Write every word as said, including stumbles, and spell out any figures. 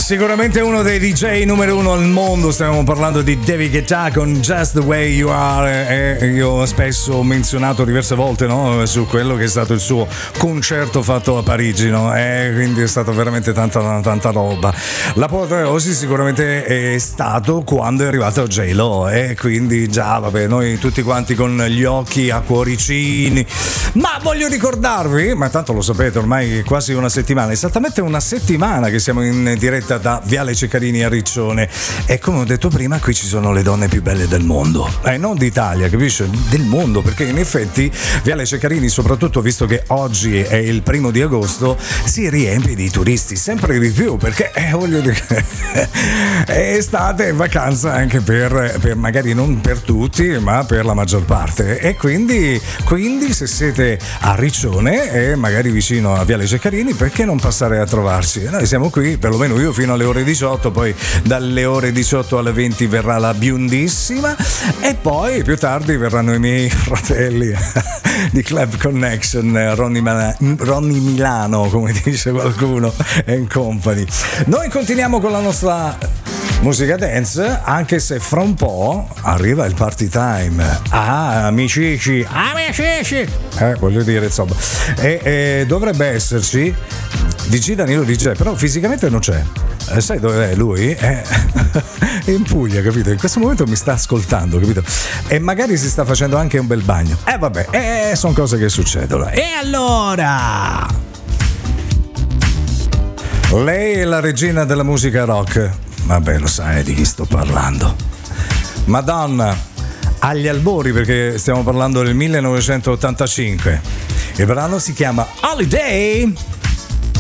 Sicuramente uno dei D J numero uno al mondo, stiamo parlando di David Guetta con Just the Way You Are, e io ho spesso menzionato diverse volte, no, su quello che è stato il suo concerto fatto a Parigi, no? E quindi è stata veramente tanta tanta roba. L'apoteosi sicuramente è stato quando è arrivato J-Lo, e quindi già vabbè, noi tutti quanti con gli occhi a cuoricini. Ma voglio ricordarvi, ma tanto lo sapete ormai quasi una settimana, esattamente una settimana che siamo in diretta da Viale Ceccarini a Riccione, e come ho detto prima qui ci sono le donne più belle del mondo, eh, non d'Italia, capisci? Del mondo, perché in effetti Viale Ceccarini, soprattutto visto che oggi è il primo di agosto, si riempie di turisti sempre di più, perché eh, voglio dire è estate e vacanza anche per, per magari non per tutti ma per la maggior parte, e quindi, quindi se siete a Riccione e magari vicino a Viale Ceccarini, perché non passare a trovarci? Noi siamo qui, perlomeno io, fino alle ore diciotto, poi dalle ore diciotto alle venti verrà la biondissima, e poi più tardi verranno i miei fratelli di Club Connection, Ronny, Mala- Ronny Milano, come dice qualcuno, and company. Noi continuiamo con la nostra musica dance, anche se fra un po' arriva il party time. Ah, amici, amici, eh, voglio dire, insomma, e, e dovrebbe esserci D J Danilo D J, però fisicamente non c'è. Eh, sai dove è lui? È in Puglia, capito? In questo momento mi sta ascoltando, capito? E magari si sta facendo anche un bel bagno. Eh vabbè, eh, sono cose che succedono. E allora, lei è la regina della musica rock. Vabbè, lo sai di chi sto parlando. Madonna, agli albori, perché stiamo parlando del millenovecentottantacinque. Il brano si chiama Holiday.